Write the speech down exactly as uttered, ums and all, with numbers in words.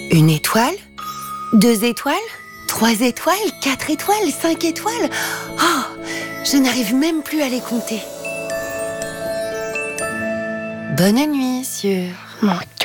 Une étoile? Deux étoiles? Trois étoiles? Quatre étoiles? Cinq étoiles? Oh, je n'arrive même plus à les compter. Bonne nuit sur...